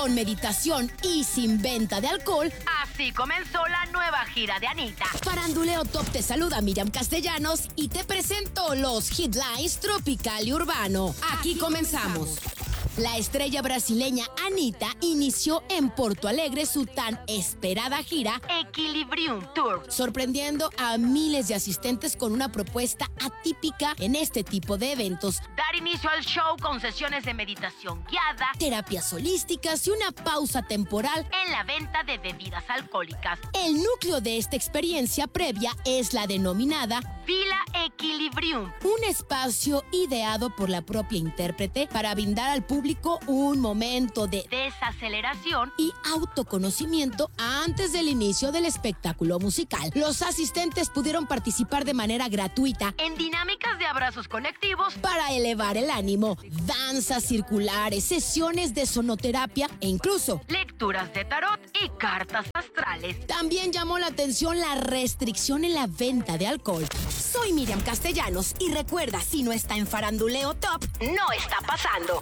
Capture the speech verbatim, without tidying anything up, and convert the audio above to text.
Con meditación y sin venta de alcohol, así comenzó la nueva gira de Anita. Faranduleo Top te saluda Miriam Castellanos y te presento los Headlines Tropical y Urbano. Aquí, Aquí comenzamos. comenzamos. La estrella brasileña Anita inició en Porto Alegre su tan esperada gira Equilibrium Tour, sorprendiendo a miles de asistentes con una propuesta atípica en este tipo de eventos. Dar inicio al show con sesiones de meditación guiada, terapias holísticas y una pausa temporal en la venta de bebidas alcohólicas. El núcleo de esta experiencia previa es la denominada Vila Equilibrium, un espacio ideado por la propia intérprete para brindar al público un momento de desaceleración y autoconocimiento antes del inicio del espectáculo musical. Los asistentes pudieron participar de manera gratuita en dinámicas de abrazos colectivos para elevar el ánimo, danzas circulares, sesiones de sonoterapia e incluso lecturas de tarot y cartas astrales. También llamó la atención la restricción en la venta de alcohol. Soy Miriam Castellanos y recuerda, si no está en Faranduleo Top, no está pasando.